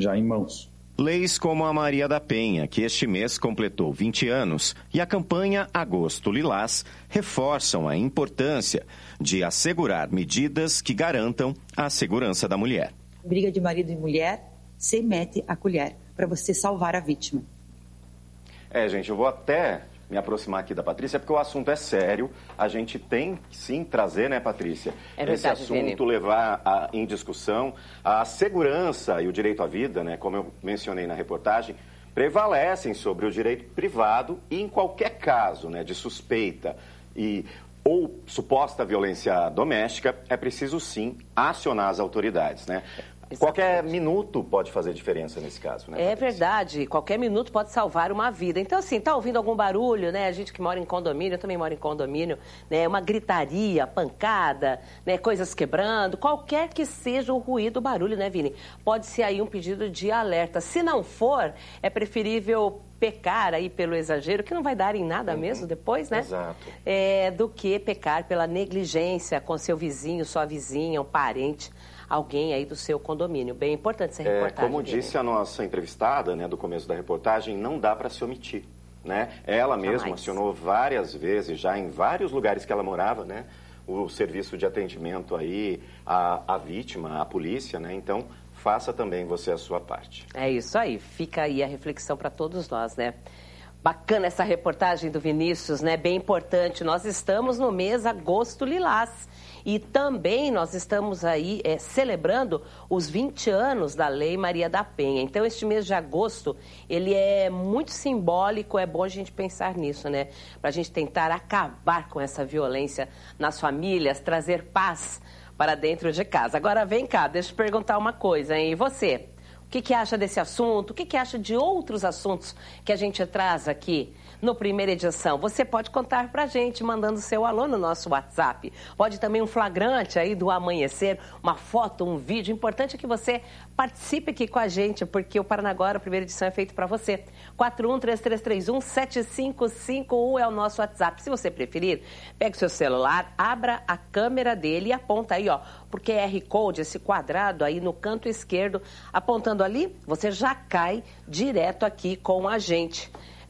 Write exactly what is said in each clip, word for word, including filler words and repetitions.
já em mãos. Leis como a Maria da Penha, que este mês completou vinte anos, e a campanha Agosto Lilás reforçam a importância de assegurar medidas que garantam a segurança da mulher. Briga de marido e mulher, se mete a colher para você salvar a vítima. É, gente, eu vou até me aproximar aqui da Patrícia, porque o assunto é sério. A gente tem que, sim, trazer, né, Patrícia? É verdade, esse assunto, Vini. levar a, em discussão a segurança e o direito à vida, né, como eu mencionei na reportagem, prevalecem sobre o direito privado e, em qualquer caso, né, de suspeita e ou suposta violência doméstica, é preciso, sim, acionar as autoridades, né? Exatamente. Qualquer minuto pode fazer diferença nesse caso, né? É Patrícia? verdade, qualquer minuto pode salvar uma vida. Então, assim, tá ouvindo algum barulho, né? A gente que mora em condomínio, eu também moro em condomínio, né? Uma gritaria, pancada, né? Coisas quebrando, qualquer que seja o ruído, o barulho, né, Vini? Pode ser aí um pedido de alerta. Se não for, é preferível pecar aí pelo exagero, que não vai dar em nada uhum. mesmo depois, né? Exato. É, do que pecar pela negligência com seu vizinho, sua vizinha, um parente, alguém aí do seu condomínio. Bem importante essa reportagem. É, como disse a nossa entrevistada, né, do começo da reportagem, não dá para se omitir, né? Ela Jamais. mesma acionou várias vezes, já em vários lugares que ela morava, né, o serviço de atendimento aí à, à vítima, à polícia, né? Então, faça também você a sua parte. É isso aí. Fica aí a reflexão para todos nós, né? Bacana essa reportagem do Vinícius, né? Bem importante. Nós estamos no mês Agosto Lilás. E também nós estamos aí é, celebrando os vinte anos da Lei Maria da Penha. Então, este mês de agosto, ele é muito simbólico, é bom a gente pensar nisso, né? Para a gente tentar acabar com essa violência nas famílias, trazer paz para dentro de casa. Agora, vem cá, deixa eu perguntar uma coisa, hein? E você? O que, que acha desse assunto? O que, que acha de outros assuntos que a gente traz aqui no Primeira Edição? Você pode contar pra gente, mandando seu alô no nosso WhatsApp. Pode também um flagrante aí do amanhecer, uma foto, um vídeo. O importante é que você participe aqui com a gente, porque o Paranaguá, a Primeira Edição, é feito para você. quatro um três três três um sete cinco cinco um é o nosso WhatsApp. Se você preferir, pegue seu celular, abra a câmera dele e aponta aí, ó, pro Q R Code, esse quadrado aí no canto esquerdo. Apontando ali, você já cai direto aqui com a gente.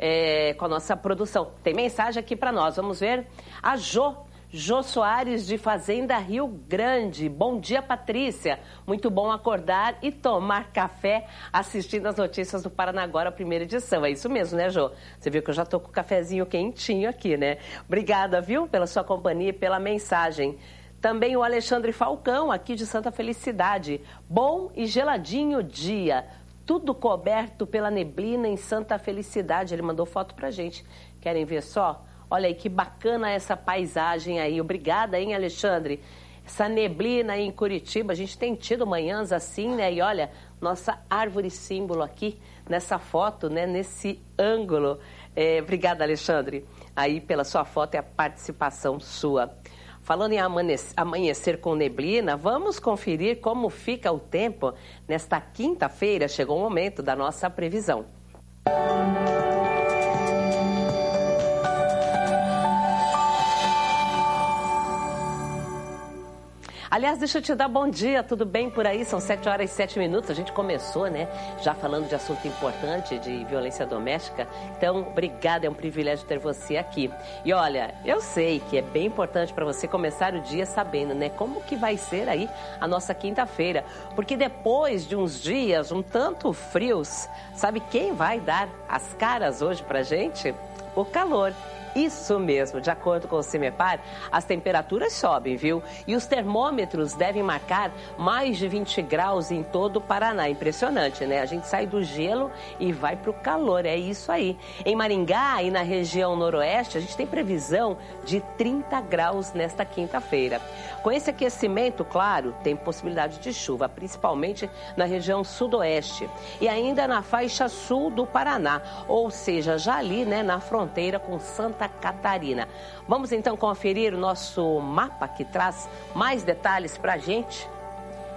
É, com a nossa produção. Tem mensagem aqui para nós, vamos ver. A Jô, Jô Soares de Fazenda Rio Grande. Bom dia, Patrícia. Muito bom acordar e tomar café assistindo as notícias do Paranaguá, a Primeira Edição. É isso mesmo, né, Jô? Você viu que eu já tô com o cafezinho quentinho aqui, né? Obrigada, viu, pela sua companhia e pela mensagem. Também o Alexandre Falcão, aqui de Santa Felicidade. Bom e geladinho dia. Tudo coberto pela neblina em Santa Felicidade. Ele mandou foto pra gente. Querem ver só? Olha aí que bacana essa paisagem aí. Obrigada, hein, Alexandre? Essa neblina aí em Curitiba. A gente tem tido manhãs assim, né? E olha, nossa árvore símbolo aqui nessa foto, né? Nesse ângulo. É, obrigada, Alexandre, aí pela sua foto e a participação sua. Falando em amanhecer com neblina, vamos conferir como fica o tempo nesta quinta-feira. Chegou o momento da nossa previsão. Aliás, deixa eu te dar bom dia, tudo bem por aí? São sete horas e sete minutos, a gente começou, né, já falando de assunto importante, de violência doméstica. Então, obrigada, é um privilégio ter você aqui. E olha, eu sei que é bem importante para você começar o dia sabendo, né, como que vai ser aí a nossa quinta-feira. Porque depois de uns dias um tanto frios, sabe quem vai dar as caras hoje pra gente? O calor. Isso mesmo, de acordo com o CIMEPAR, as temperaturas sobem, viu? E os termômetros devem marcar mais de vinte graus em todo o Paraná. Impressionante, né? A gente sai do gelo e vai para o calor, é isso aí. Em Maringá e na região noroeste, a gente tem previsão de trinta graus nesta quinta-feira. Com esse aquecimento, claro, tem possibilidade de chuva, principalmente na região sudoeste e ainda na faixa sul do Paraná, ou seja, já ali, né, na fronteira com Santa Catarina. Vamos então conferir o nosso mapa que traz mais detalhes para a gente?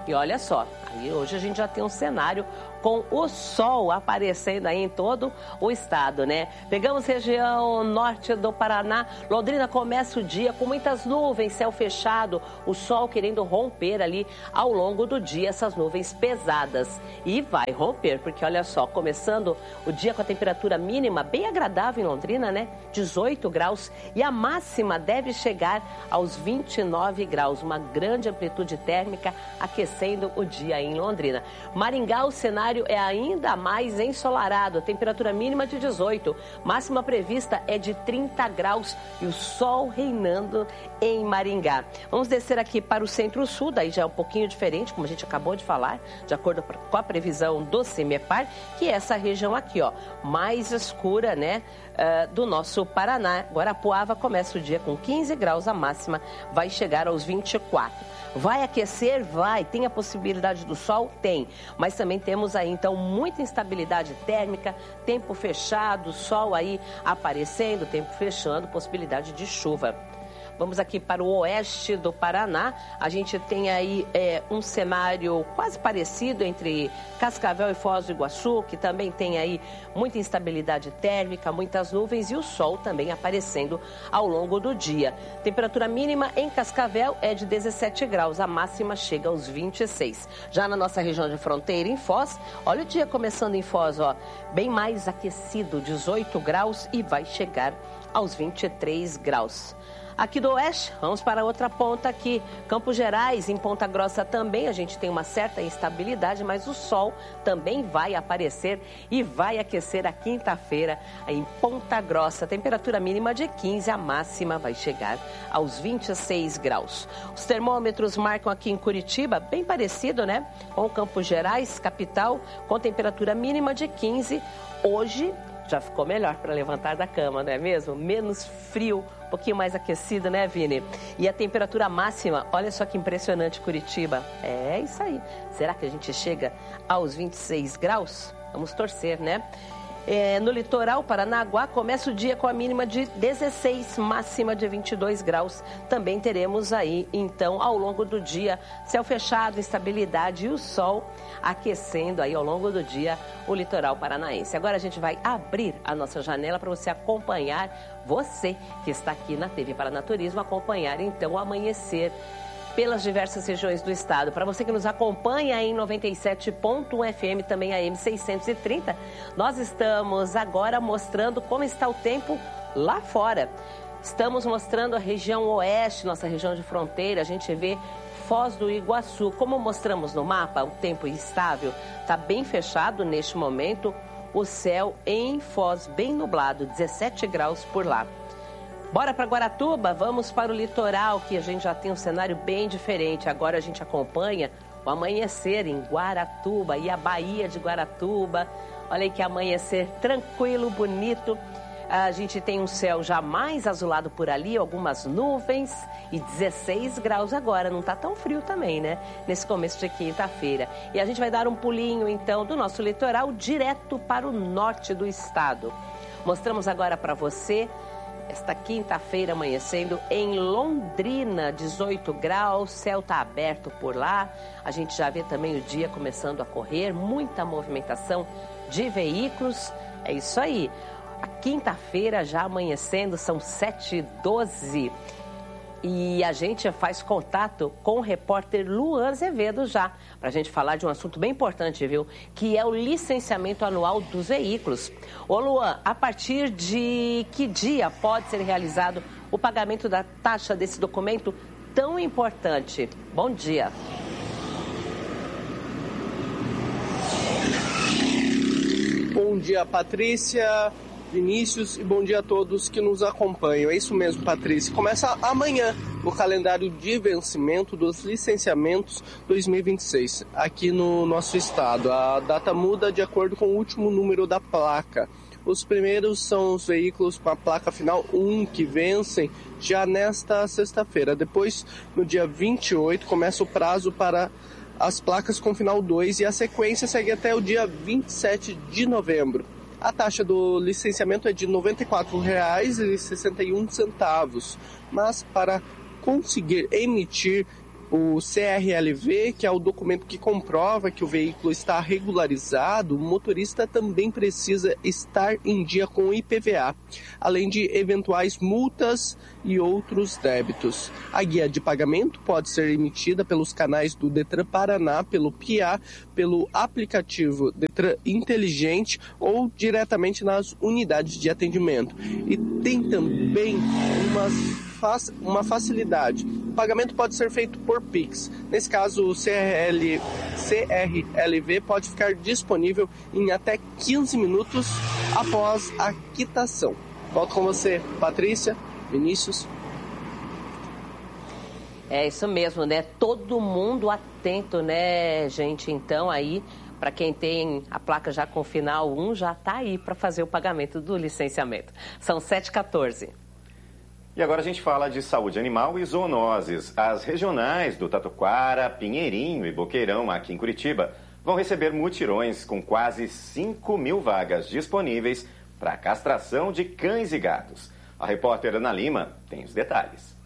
E olha só, aí hoje a gente já tem um cenário com o sol aparecendo aí em todo o estado, né? Pegamos região norte do Paraná. Londrina começa o dia com muitas nuvens, céu fechado, o sol querendo romper ali ao longo do dia, essas nuvens pesadas. E vai romper, porque olha só, começando o dia com a temperatura mínima bem agradável em Londrina, né? dezoito graus, e a máxima deve chegar aos vinte e nove graus, uma grande amplitude térmica aquecendo o dia em Londrina. Maringá, o cenário é ainda mais ensolarado, temperatura mínima de dezoito, máxima prevista é de trinta graus e o sol reinando em Maringá. Vamos descer aqui para o centro-sul, daí já é um pouquinho diferente, como a gente acabou de falar, de acordo com a previsão do CIMEPAR, que é essa região aqui, ó, mais escura, né, uh, do nosso Paraná. Guarapuava começa o dia com quinze graus, a máxima vai chegar aos vinte e quatro. Vai aquecer? Vai. Tem a possibilidade do sol? Tem. Mas também temos aí, então, muita instabilidade térmica, tempo fechado, sol aí aparecendo, tempo fechando, possibilidade de chuva. Vamos aqui para o oeste do Paraná. A gente tem aí é, um cenário quase parecido entre Cascavel e Foz do Iguaçu, que também tem aí muita instabilidade térmica, muitas nuvens e o sol também aparecendo ao longo do dia. Temperatura mínima em Cascavel é de dezessete graus, a máxima chega aos vinte e seis. Já na nossa região de fronteira, em Foz, olha o dia começando em Foz, ó, bem mais aquecido, dezoito graus e vai chegar aos vinte e três graus. Aqui do oeste, vamos para outra ponta aqui, Campos Gerais, em Ponta Grossa também a gente tem uma certa instabilidade, mas o sol também vai aparecer e vai aquecer a quinta-feira em Ponta Grossa. Temperatura mínima de quinze, a máxima vai chegar aos vinte e seis graus. Os termômetros marcam aqui em Curitiba, bem parecido, né, com Campos Gerais, capital, com temperatura mínima de quinze. Hoje já ficou melhor para levantar da cama, não é mesmo? Menos frio, um pouquinho mais aquecido, né, Vini? E a temperatura máxima, olha só que impressionante, Curitiba. É isso aí. Será que a gente chega aos vinte e seis graus? Vamos torcer, né? É, no litoral, Paranaguá, começa o dia com a mínima de dezesseis, máxima de vinte e dois graus. Também teremos aí, então, ao longo do dia, céu fechado, instabilidade e o sol aquecendo aí ao longo do dia o litoral paranaense. Agora a gente vai abrir a nossa janela para você acompanhar, você que está aqui na T V Paranaturismo, acompanhar então o amanhecer pelas diversas regiões do estado. Para você que nos acompanha em noventa e sete ponto um F M, também a M seiscentos e trinta, nós estamos agora mostrando como está o tempo lá fora. Estamos mostrando a região oeste, nossa região de fronteira, a gente vê Foz do Iguaçu. Como mostramos no mapa, o tempo instável está bem fechado neste momento, o céu em Foz bem nublado, dezessete graus por lá. Bora para Guaratuba, vamos para o litoral, que a gente já tem um cenário bem diferente. Agora a gente acompanha o amanhecer em Guaratuba e a Baía de Guaratuba. Olha aí que amanhecer tranquilo, bonito. A gente tem um céu já mais azulado por ali, algumas nuvens e dezesseis graus agora. Não está tão frio também, né? Nesse começo de quinta-feira. E a gente vai dar um pulinho, então, do nosso litoral direto para o norte do estado. Mostramos agora para você esta quinta-feira amanhecendo em Londrina, dezoito graus, céu está aberto por lá. A gente já vê também o dia começando a correr, muita movimentação de veículos. É isso aí. A quinta-feira já amanhecendo, são sete e doze. E a gente faz contato com o repórter Luan Azevedo já, para a gente falar de um assunto bem importante, viu? Que é o licenciamento anual dos veículos. Ô Luan, a partir de que dia pode ser realizado o pagamento da taxa desse documento tão importante? Bom dia. Bom dia, Patrícia, Vinícius, e bom dia a todos que nos acompanham. É isso mesmo, Patrícia. Começa amanhã o calendário de vencimento dos licenciamentos dois mil e vinte e seis aqui no nosso estado. A data muda de acordo com o último número da placa. Os primeiros são os veículos com a placa final um, que vencem já nesta sexta-feira. Depois, no dia vinte e oito, começa o prazo para as placas com final dois e a sequência segue até o dia vinte e sete de novembro. A taxa do licenciamento é de noventa e quatro reais e sessenta e um centavos, mas para conseguir emitir o C R L V, que é o documento que comprova que o veículo está regularizado, o motorista também precisa estar em dia com o I P V A, além de eventuais multas e outros débitos. A guia de pagamento pode ser emitida pelos canais do Detran Paraná, pelo P I A, pelo aplicativo Detran Inteligente ou diretamente nas unidades de atendimento. E tem também umas uma facilidade. O pagamento pode ser feito por Pix. Nesse caso, o C R L V pode ficar disponível em até quinze minutos após a quitação. Volto com você, Patrícia, Vinícius. É isso mesmo, né? Todo mundo atento, né, gente? Então, aí, para quem tem a placa já com final um, já está aí para fazer o pagamento do licenciamento. São sete e quatorze. E agora a gente fala de saúde animal e zoonoses. As regionais do Tatuquara, Pinheirinho e Boqueirão, aqui em Curitiba, vão receber mutirões com quase cinco mil vagas disponíveis para a castração de cães e gatos. A repórter Ana Lima tem os detalhes.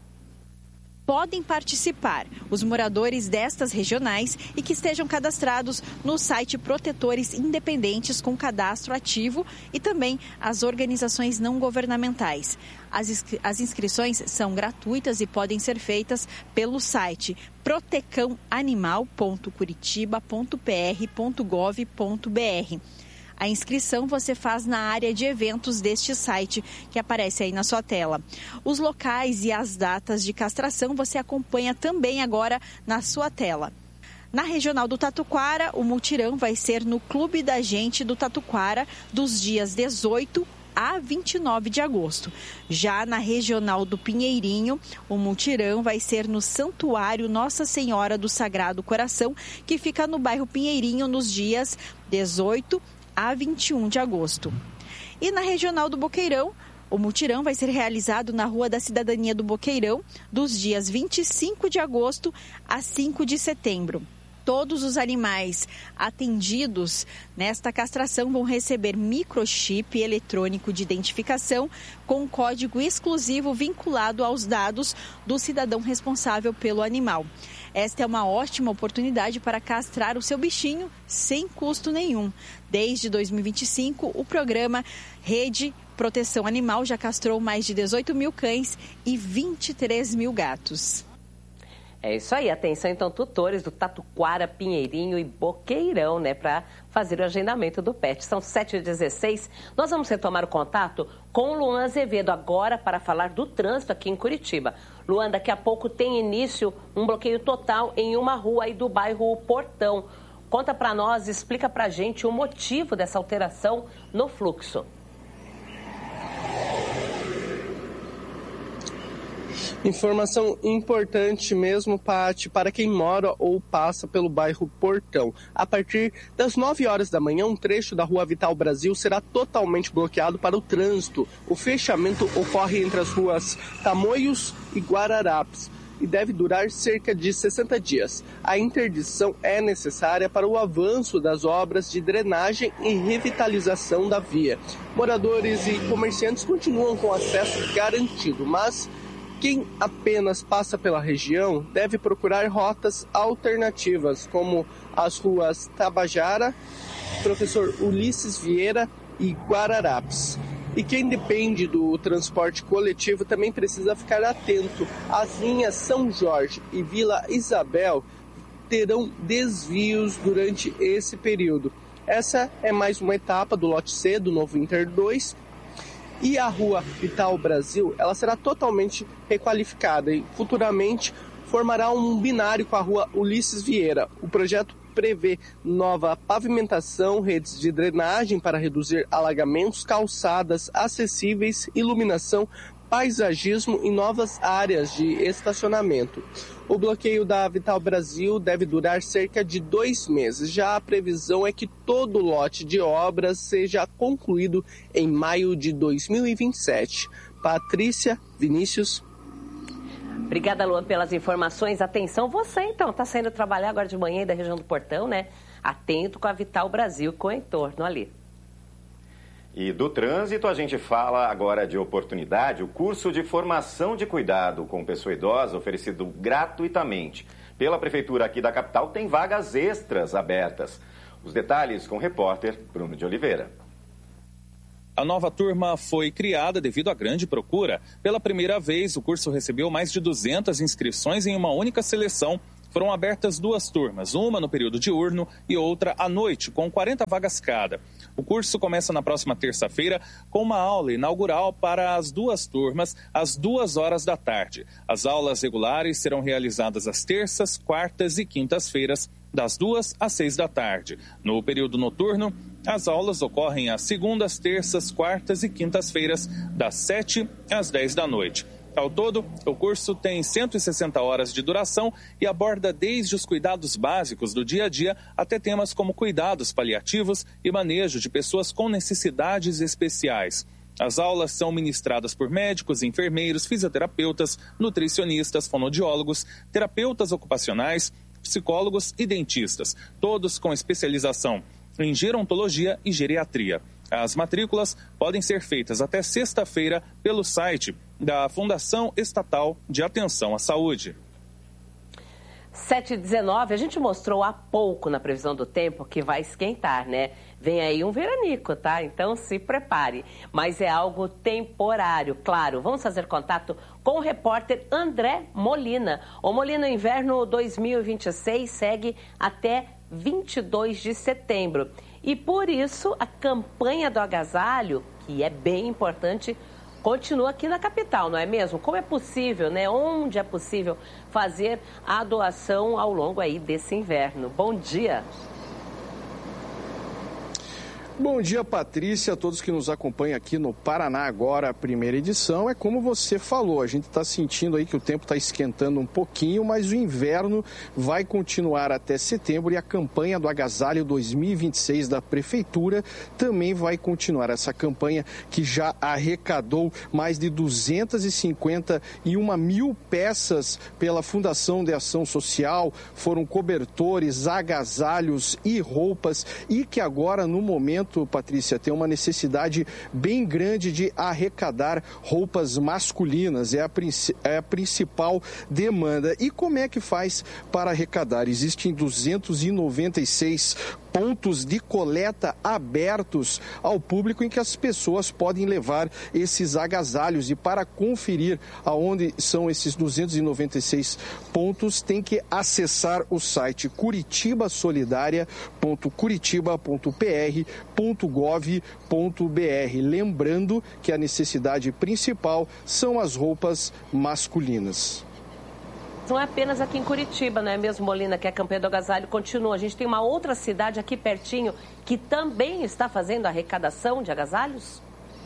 Podem participar os moradores destas regionais e que estejam cadastrados no site Protetores Independentes com cadastro ativo e também as organizações não governamentais. As, inscri- as inscrições são gratuitas e podem ser feitas pelo site protecão animal ponto curitiba ponto p r ponto gov ponto b r. A inscrição você faz na área de eventos deste site, que aparece aí na sua tela. Os locais e as datas de castração você acompanha também agora na sua tela. Na Regional do Tatuquara, o mutirão vai ser no Clube da Gente do Tatuquara, dos dias dezoito a vinte e nove de agosto. Já na Regional do Pinheirinho, o mutirão vai ser no Santuário Nossa Senhora do Sagrado Coração, que fica no bairro Pinheirinho, nos dias dezoito a vinte e um de agosto. E na Regional do Boqueirão, o mutirão vai ser realizado na Rua da Cidadania do Boqueirão, dos dias vinte e cinco de agosto a cinco de setembro. Todos os animais atendidos nesta castração vão receber microchip eletrônico de identificação com código exclusivo vinculado aos dados do cidadão responsável pelo animal. Esta é uma ótima oportunidade para castrar o seu bichinho sem custo nenhum. Desde dois mil e vinte e cinco, o programa Rede Proteção Animal já castrou mais de dezoito mil cães e vinte e três mil gatos. É isso aí, atenção então, tutores do Tatuquara, Pinheirinho e Boqueirão, né, para fazer o agendamento do pet. São sete e dezesseis, nós vamos retomar o contato com o Luan Azevedo agora para falar do trânsito aqui em Curitiba. Luan, daqui a pouco tem início um bloqueio total em uma rua aí do bairro Portão. Conta para nós, explica para a gente o motivo dessa alteração no fluxo. Informação importante mesmo, Paty, para quem mora ou passa pelo bairro Portão. A partir das nove horas da manhã, um trecho da Rua Vital Brasil será totalmente bloqueado para o trânsito. O fechamento ocorre entre as ruas Tamoios e Guararapes e deve durar cerca de sessenta dias. A interdição é necessária para o avanço das obras de drenagem e revitalização da via. Moradores e comerciantes continuam com acesso garantido, mas quem apenas passa pela região deve procurar rotas alternativas, como as ruas Tabajara, Professor Ulisses Vieira e Guararapes. E quem depende do transporte coletivo também precisa ficar atento. As linhas São Jorge e Vila Isabel terão desvios durante esse período. Essa é mais uma etapa do lote C do novo Inter dois. E a Rua Vital Brasil, ela será totalmente requalificada e futuramente formará um binário com a Rua Ulisses Vieira. O projeto prevê nova pavimentação, redes de drenagem para reduzir alagamentos, calçadas acessíveis, iluminação, paisagismo e novas áreas de estacionamento. O bloqueio da Vital Brasil deve durar cerca de dois meses. Já a previsão é que todo o lote de obras seja concluído em maio de dois mil e vinte e sete. Patrícia, Vinícius. Obrigada, Luan, pelas informações. Atenção, você então está saindo trabalhar agora de manhã aí da região do Portão, né? Atento com a Vital Brasil, com o entorno ali. E do trânsito a gente fala agora de oportunidade, o curso de formação de cuidado com pessoa idosa oferecido gratuitamente pela Prefeitura aqui da capital tem vagas extras abertas. Os detalhes com o repórter Bruno de Oliveira. A nova turma foi criada devido à grande procura. Pela primeira vez, o curso recebeu mais de duzentas inscrições em uma única seleção. Foram abertas duas turmas, uma no período diurno e outra à noite, com quarenta vagas cada. O curso começa na próxima terça-feira com uma aula inaugural para as duas turmas às duas horas da tarde. As aulas regulares serão realizadas às terças, quartas e quintas-feiras, das duas às seis da tarde. No período noturno, as aulas ocorrem às segundas, terças, quartas e quintas-feiras, das sete às dez da noite. Ao todo, o curso tem cento e sessenta horas de duração e aborda desde os cuidados básicos do dia a dia até temas como cuidados paliativos e manejo de pessoas com necessidades especiais. As aulas são ministradas por médicos, enfermeiros, fisioterapeutas, nutricionistas, fonoaudiólogos, terapeutas ocupacionais, psicólogos e dentistas, todos com especialização em gerontologia e geriatria. As matrículas podem ser feitas até sexta-feira pelo site da Fundação Estatal de Atenção à Saúde. sete e dezenove, a gente mostrou há pouco na previsão do tempo que vai esquentar, né? Vem aí um veranico, tá? Então se prepare. Mas é algo temporário, claro. Vamos fazer contato com o repórter André Molina. O Molina, inverno dois mil e vinte e seis segue até vinte e dois de setembro. E por isso a campanha do agasalho, que é bem importante, continua aqui na capital, não é mesmo? Como é possível, né? Onde é possível fazer a doação ao longo aí desse inverno? Bom dia. Bom dia, Patrícia, a todos que nos acompanham aqui no Paraná Agora, a primeira edição. É como você falou, a gente está sentindo aí que o tempo está esquentando um pouquinho, mas o inverno vai continuar até setembro e a campanha do Agasalho dois mil e vinte e seis da Prefeitura também vai continuar. Essa campanha que já arrecadou mais de duzentas e cinquenta e uma mil peças pela Fundação de Ação Social, foram cobertores, agasalhos e roupas e que agora, no momento, Patrícia, tem uma necessidade bem grande de arrecadar roupas masculinas, é a, é a principal demanda. E como é que faz para arrecadar? Existem duzentos e noventa e seis pontos de coleta abertos ao público em que as pessoas podem levar esses agasalhos. E para conferir aonde são esses duzentos e noventa e seis pontos, tem que acessar o site curitiba solidaria ponto curitiba ponto p r ponto gov ponto b r. Lembrando que a necessidade principal são as roupas masculinas. Não é apenas aqui em Curitiba, não é mesmo, Molina, que a campanha do agasalho continua. A gente tem uma outra cidade aqui pertinho que também está fazendo arrecadação de agasalhos?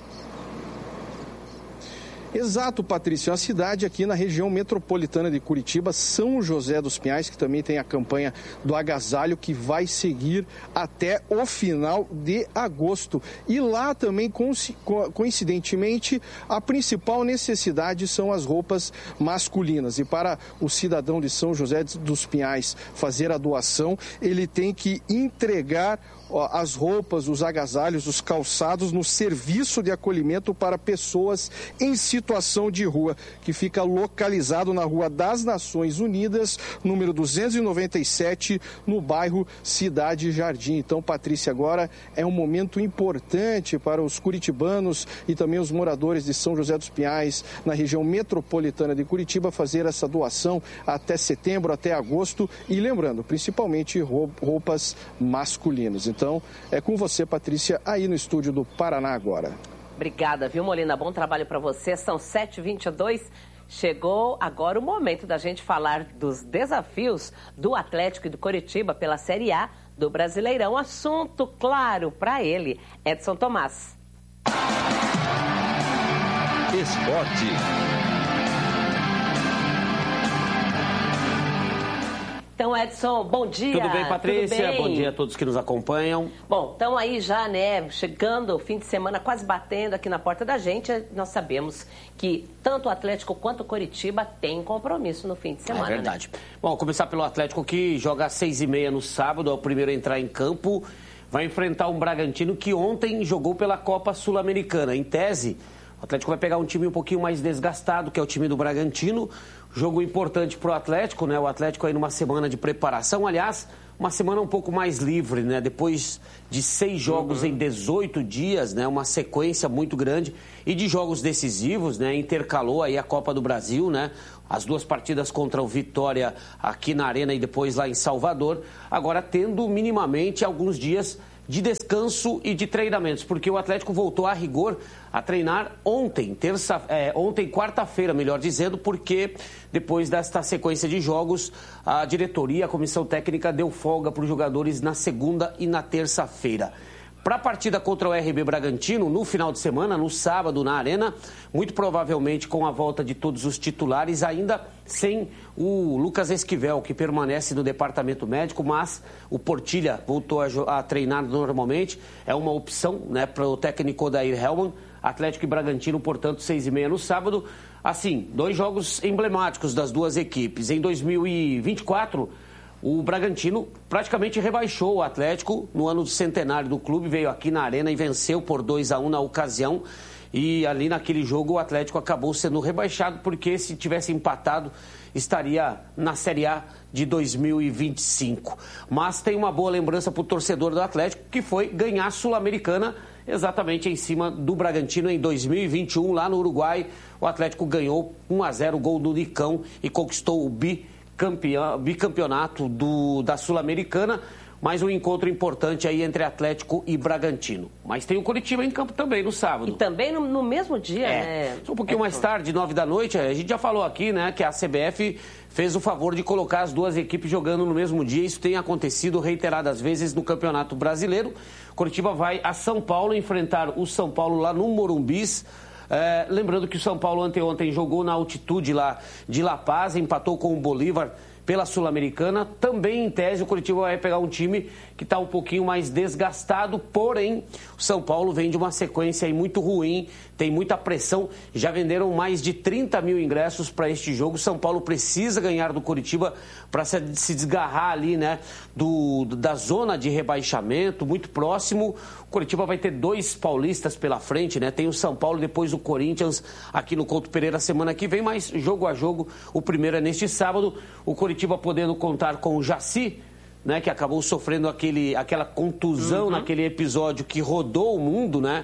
Exato, Patrícia. A cidade aqui na região metropolitana de Curitiba, São José dos Pinhais, que também tem a campanha do agasalho que vai seguir até o final de agosto. E lá também, coincidentemente, a principal necessidade são as roupas masculinas. E para o cidadão de São José dos Pinhais fazer a doação, ele tem que entregar as roupas, os agasalhos, os calçados no serviço de acolhimento para pessoas em situação de rua, que fica localizado na Rua das Nações Unidas, número duzentos e noventa e sete, no bairro Cidade Jardim. Então, Patrícia, agora é um momento importante para os curitibanos e também os moradores de São José dos Pinhais, na região metropolitana de Curitiba, fazer essa doação até setembro, até agosto, e lembrando, principalmente roupas masculinas. Então, é com você, Patrícia, aí no estúdio do Paraná Agora. Obrigada, viu, Molina? Bom trabalho para você. São sete e vinte e dois. Chegou agora o momento da gente falar dos desafios do Atlético e do Coritiba pela Série A do Brasileirão. Assunto claro para ele, Edson Tomás. Esporte. Então, Edson, bom dia. Tudo bem, Patrícia? Tudo bem? Bom dia a todos que nos acompanham. Bom, então aí já, né, chegando o fim de semana, quase batendo aqui na porta da gente, nós sabemos que tanto o Atlético quanto o Coritiba têm compromisso no fim de semana. É verdade. Né? Bom, começar pelo Atlético, que joga às seis e meia no sábado, é o primeiro a entrar em campo. vai enfrentar um Bragantino que ontem jogou pela Copa Sul-Americana. Em tese, o Atlético vai pegar um time um pouquinho mais desgastado, que é o time do Bragantino. Jogo importante para o Atlético, né? O Atlético aí numa semana de preparação. Aliás, uma semana um pouco mais livre, né? Depois de seis jogos uhum. em dezoito dias, né? Uma sequência muito grande e de jogos decisivos, né? Intercalou aí a Copa do Brasil, né? As duas partidas contra o Vitória aqui na Arena e depois lá em Salvador. Agora tendo minimamente alguns dias de descanso e de treinamentos, porque o Atlético voltou a rigor a treinar ontem, terça, é, ontem quarta-feira, melhor dizendo, porque depois desta sequência de jogos, a diretoria, a comissão técnica deu folga para os jogadores na segunda e na terça-feira. Para a partida contra o R B Bragantino, no final de semana, no sábado, na Arena, muito provavelmente com a volta de todos os titulares, ainda sem o Lucas Esquivel, que permanece no departamento médico, mas o Portilha voltou a, a treinar normalmente. É uma opção, né, para o técnico Odair Hellmann. Atlético e Bragantino, portanto, seis e meia no sábado. Assim, dois jogos emblemáticos das duas equipes. Em dois mil e vinte e quatro... o Bragantino praticamente rebaixou o Atlético no ano do centenário do clube, veio aqui na Arena e venceu por dois a um na ocasião. E ali naquele jogo o Atlético acabou sendo rebaixado, porque se tivesse empatado estaria na Série A de dois mil e vinte e cinco. Mas tem uma boa lembrança para o torcedor do Atlético, que foi ganhar a Sul-Americana exatamente em cima do Bragantino em dois mil e vinte e um, lá no Uruguai. O Atlético ganhou um a zero, gol do Nicão, e conquistou o bi Campeão, bicampeonato do, da Sul-Americana, mais um encontro importante aí entre Atlético e Bragantino. Mas tem o Coritiba em campo também no sábado. E também no, no mesmo dia, é. né? Um pouquinho é. mais tarde, nove da noite, a gente já falou aqui, né, que a C B F fez o favor de colocar as duas equipes jogando no mesmo dia. Isso tem acontecido reiteradas vezes no Campeonato Brasileiro. Coritiba vai a São Paulo enfrentar o São Paulo lá no Morumbis. É, lembrando que o São Paulo anteontem jogou na altitude lá de La Paz, empatou com o Bolívar pela Sul-Americana. Também, em tese, o Coritiba vai pegar um time que está um pouquinho mais desgastado, porém, o São Paulo vem de uma sequência aí muito ruim, tem muita pressão, já venderam mais de trinta mil ingressos para este jogo. O São Paulo precisa ganhar do Coritiba para se, se desgarrar ali, né, do, da zona de rebaixamento, muito próximo. O Coritiba vai ter dois paulistas pela frente, né? Tem o São Paulo e depois o Corinthians aqui no Couto Pereira semana que vem, mas jogo a jogo, o primeiro é neste sábado. O Coritiba podendo contar com o Jaci, né, que acabou sofrendo aquele, aquela contusão uhum. naquele episódio que rodou o mundo, né?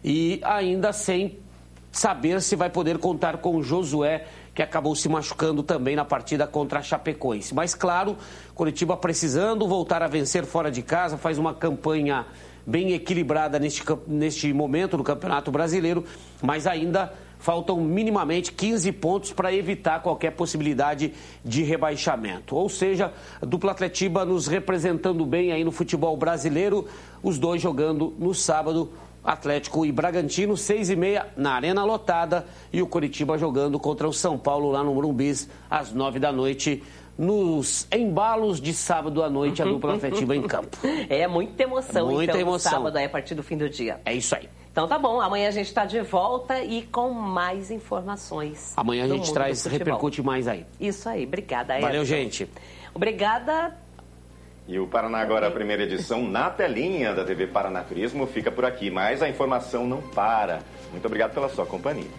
E ainda sem saber se vai poder contar com o Josué, que acabou se machucando também na partida contra a Chapecoense. Mas, claro, Coritiba precisando voltar a vencer fora de casa, faz uma campanha bem equilibrada neste, neste momento no Campeonato Brasileiro, mas ainda faltam minimamente quinze pontos para evitar qualquer possibilidade de rebaixamento. Ou seja, a dupla Atletiba nos representando bem aí no futebol brasileiro, os dois jogando no sábado, Atlético e Bragantino, seis e meia na Arena lotada, e o Coritiba jogando contra o São Paulo lá no Morumbis, às nove da noite, nos embalos de sábado à noite, a dupla Atletiba em campo. É muita emoção, muita então, emoção. No sábado, aí, a partir do fim do dia. É isso aí. Então tá bom, amanhã a gente está de volta e com mais informações. Amanhã a gente traz, repercute mais aí. Isso aí, obrigada. Valeu, Edson. gente. Obrigada. E o Paraná Agora, a primeira edição na telinha da T V Paraná Turismo, fica por aqui, mas a informação não para. Muito obrigado pela sua companhia.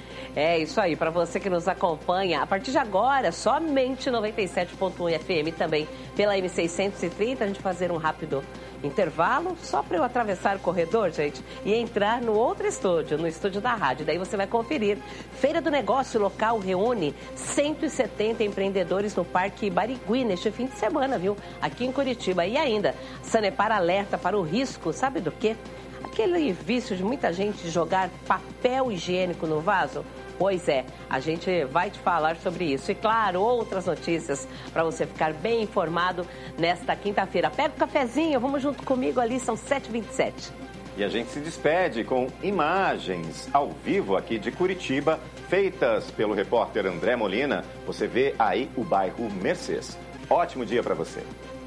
É isso aí, para você que nos acompanha, a partir de agora, somente noventa e sete ponto um F M, também pela M seiscentos e trinta, a gente fazer um rápido intervalo, só para eu atravessar o corredor, gente, e entrar no outro estúdio, no estúdio da rádio. Daí você vai conferir. Feira do Negócio Local reúne cento e setenta empreendedores no Parque Barigui neste fim de semana, viu? Aqui em Curitiba. E ainda, Sanepar alerta para o risco, sabe do quê? Aquele vício de muita gente de jogar papel higiênico no vaso. Pois é, a gente vai te falar sobre isso. E claro, outras notícias para você ficar bem informado nesta quinta-feira. Pega o cafezinho, vamos junto comigo ali, são sete e vinte e sete. E a gente se despede com imagens ao vivo aqui de Curitiba, feitas pelo repórter André Molina. Você vê aí o bairro Mercês. Ótimo dia para você.